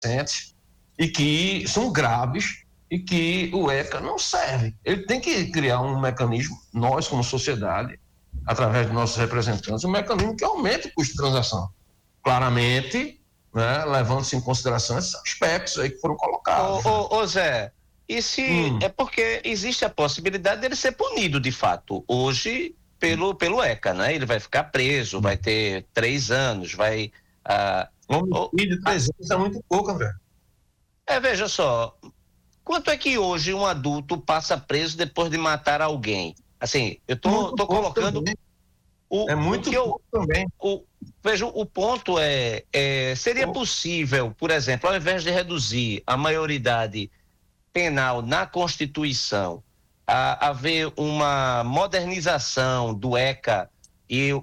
adolescentes e que são graves e que o ECA não serve. Ele tem que criar um mecanismo, nós como sociedade, através de nossos representantes, um mecanismo que aumente o custo de transação. Claramente, né, levando-se em consideração esses aspectos aí que foram colocados. Ô Zé, e se é porque existe a possibilidade dele ser punido de fato hoje pelo ECA, né? Ele vai ficar preso, vai ter 3 anos, vai... Homicídio de 3 anos é muito pouco, André. Veja só, quanto é que hoje um adulto passa preso depois de matar alguém? Assim, eu tô colocando... É muito pouco também. Veja, o ponto seria possível, por exemplo, ao invés de reduzir a maioridade penal na Constituição, haver uma modernização do ECA e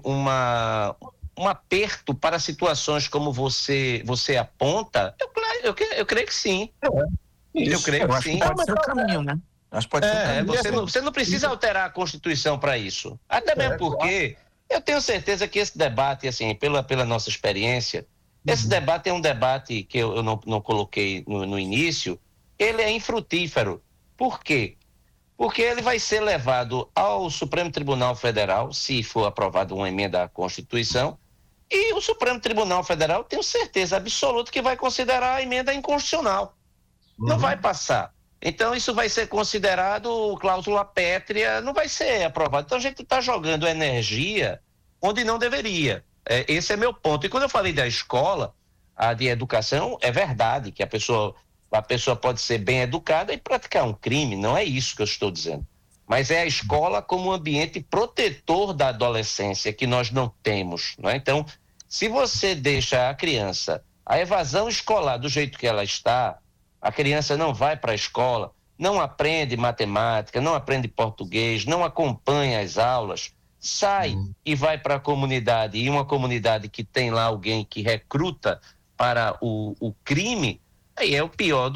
um aperto para situações como você aponta? Eu creio que sim. Eu creio que sim. Pode ser o caminho, né? Acho que pode ser o caminho. Você não precisa alterar a Constituição para isso. Até mesmo porque eu tenho certeza que esse debate, assim, pela nossa experiência, esse debate é um debate que eu não coloquei no início, ele é infrutífero. Por quê? Porque ele vai ser levado ao Supremo Tribunal Federal, se for aprovada uma emenda à Constituição, e o Supremo Tribunal Federal, tenho certeza absoluta que vai considerar a emenda inconstitucional. Não vai passar. Então, isso vai ser considerado cláusula pétrea, não vai ser aprovado. Então, a gente está jogando energia onde não deveria. Esse é meu ponto. E quando eu falei da escola, a de educação, é verdade que a pessoa pode ser bem educada e praticar um crime, não é isso que eu estou dizendo. Mas é a escola como um ambiente protetor da adolescência que nós não temos, não é? Então, se você deixa a criança, a evasão escolar do jeito que ela está, a criança não vai para a escola, não aprende matemática, não aprende português, não acompanha as aulas, sai e vai para a comunidade, e uma comunidade que tem lá alguém que recruta para o crime, aí é o pior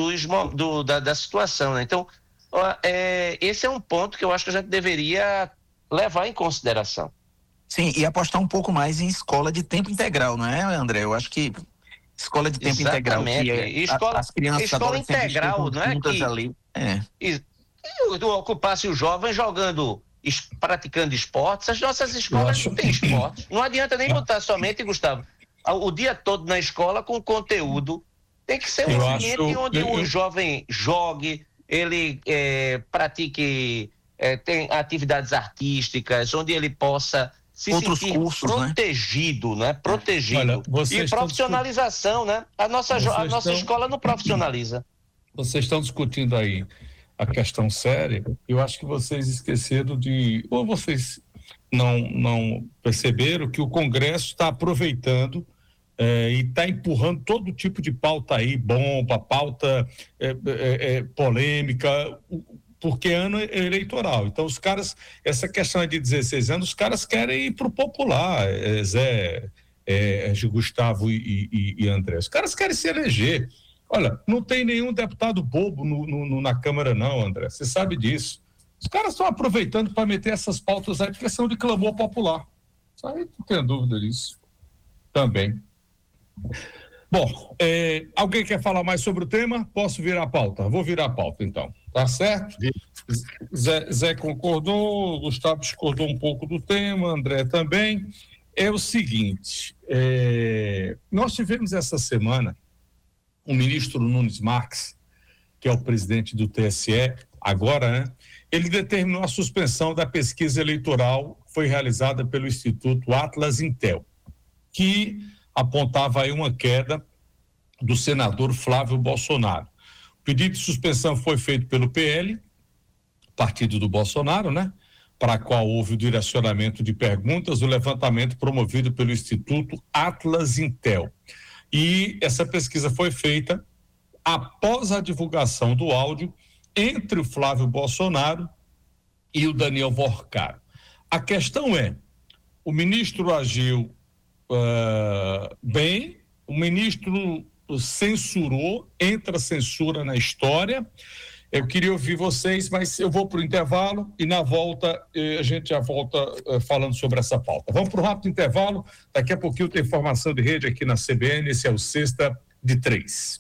da situação, né? Então, esse é um ponto que eu acho que a gente deveria levar em consideração. Sim, e apostar um pouco mais em escola de tempo integral, não é, André? Eu acho que escola de tempo integral, que as crianças escola integral, não é que ali. Ocupasse o jovem praticando esportes, as nossas escolas não têm esporte. Não adianta nem botar somente, Gustavo, o dia todo na escola com conteúdo. Tem que ser um ambiente onde o jovem jogue, ele pratique, tem atividades artísticas, onde ele possa se sentir protegido, né? Protegido. Olha, e profissionalização, né? A nossa escola não profissionaliza. Vocês estão discutindo aí a questão séria, eu acho que vocês esqueceram ou vocês não perceberam que o Congresso está aproveitando e está empurrando todo tipo de pauta aí, bomba, pauta polêmica, porque é ano eleitoral. Então os caras, essa questão de 16 anos, os caras querem ir pro popular, Zé, Gustavo e André. Os caras querem se eleger. Olha, não tem nenhum deputado bobo na Câmara não, André, você sabe disso. Os caras estão aproveitando para meter essas pautas aí, porque são de clamor popular. Isso aí não tem dúvida disso. Também. Bom, alguém quer falar mais sobre o tema? Posso virar a pauta? Vou virar a pauta, então. Tá certo? Zé concordou, Gustavo discordou um pouco do tema, André também. É o seguinte, nós tivemos essa semana o ministro Nunes Marques, que é o presidente do TSE, agora, né? Ele determinou a suspensão da pesquisa eleitoral que foi realizada pelo Instituto Atlas Intel, que apontava aí uma queda do senador Flávio Bolsonaro. O pedido de suspensão foi feito pelo PL, partido do Bolsonaro, né? Para a qual houve o direcionamento de perguntas, o levantamento promovido pelo Instituto Atlas Intel. E essa pesquisa foi feita após a divulgação do áudio entre o Flávio Bolsonaro e o Daniel Vorcaro. A questão é, o ministro agiu bem, o ministro censurou, entra censura na história. Eu queria ouvir vocês, mas eu vou para o intervalo e na volta a gente já volta falando sobre essa pauta. Vamos para um rápido intervalo, daqui a pouquinho tem informação de rede aqui na CBN, esse é o Sexta de 3.